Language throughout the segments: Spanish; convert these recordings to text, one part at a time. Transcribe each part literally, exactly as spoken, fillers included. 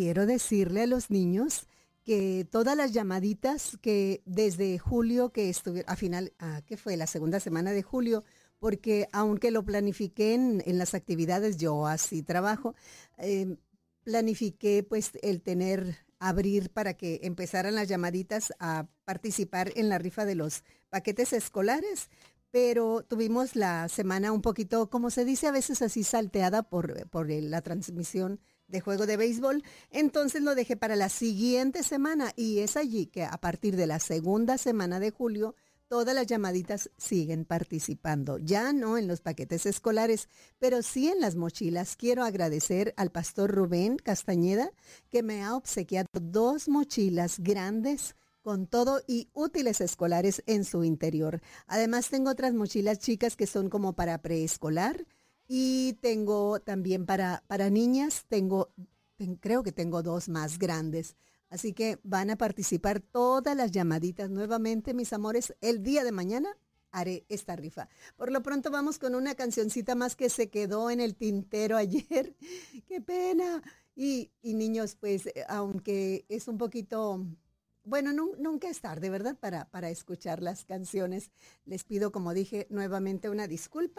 quiero decirle a los niños que todas las llamaditas que desde julio que estuvieron, a final, ah, ¿qué fue? La segunda semana de julio, porque aunque lo planifiqué en, en las actividades, yo así trabajo, eh, planifiqué pues el tener, abrir para que empezaran las llamaditas a participar en la rifa de los paquetes escolares, pero tuvimos la semana un poquito, como se dice a veces así, salteada por, por el- la transmisión de juego de béisbol, entonces lo dejé para la siguiente semana y es allí que a partir de la segunda semana de julio todas las llamaditas siguen participando, ya no en los paquetes escolares, pero sí en las mochilas. Quiero agradecer al pastor Rubén Castañeda que me ha obsequiado dos mochilas grandes con todo y útiles escolares en su interior. Además tengo otras mochilas chicas que son como para preescolar y tengo también para, para niñas, tengo, ten- creo que tengo dos más grandes. Así que van a participar todas las llamaditas nuevamente, mis amores. El día de mañana haré esta rifa. Por lo pronto vamos con una cancioncita más que se quedó en el tintero ayer. ¡Qué pena! Y, y niños, pues, eh, aunque es un poquito, bueno, nun- nunca es tarde, ¿verdad? Para, para escuchar las canciones. Les pido, como dije, nuevamente una disculpa.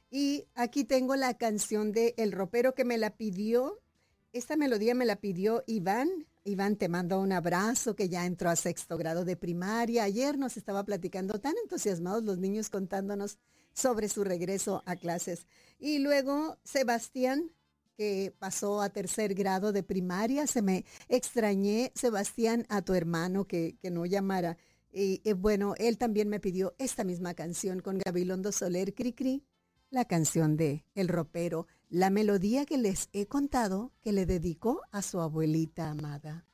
Y aquí tengo la canción de El Ropero que me la pidió. Esta melodía me la pidió Iván. Iván, te mando un abrazo, que ya entró a sexto grado de primaria. Ayer nos estaba platicando, tan entusiasmados los niños contándonos sobre su regreso a clases. Y luego Sebastián, que pasó a tercer grado de primaria. Se me extrañé, Sebastián, a tu hermano que, que no llamara. Y eh, bueno, él también me pidió esta misma canción con Gabilondo Soler, Cri Cri, la canción de El Ropero, la melodía que les he contado que le dedicó a su abuelita amada.